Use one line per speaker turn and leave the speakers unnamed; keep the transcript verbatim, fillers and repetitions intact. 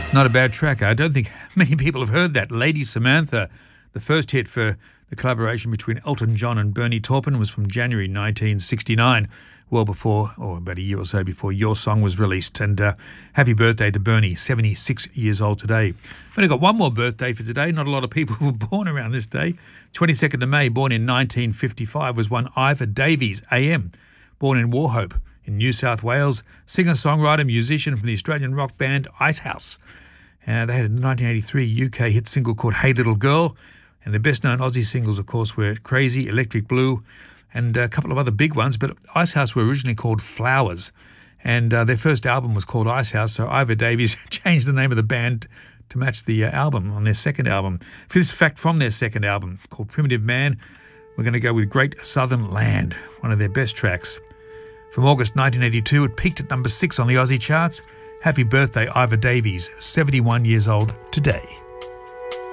Not a bad track. I don't think many people have heard that. Lady Samantha, the first hit for the collaboration between Elton John and Bernie Taupin, was from January nineteen sixty-nine, well before, or about a year or so before Your Song was released. And uh, happy birthday to Bernie, seventy-six years old today. I've only got one more birthday for today. Not a lot of people were born around this day. twenty-second of May, born in nineteen fifty-five, was one Ivor Davies, A M, born in Wauchope in New South Wales, singer-songwriter, musician from the Australian rock band Icehouse. Uh, they had a nineteen eighty-three U K hit single called Hey Little Girl, and their best-known Aussie singles, of course, were Crazy, Electric Blue, and a couple of other big ones, but Icehouse were originally called Flowers, and uh, their first album was called Icehouse, so Ivor Davies changed the name of the band to match the uh, album on their second album. For this fact from their second album, called Primitive Man, we're going to go with Great Southern Land, one of their best tracks. From August nineteen eighty-two, it peaked at number six on the Aussie charts. Happy birthday, Ivor Davies, seventy-one years old today.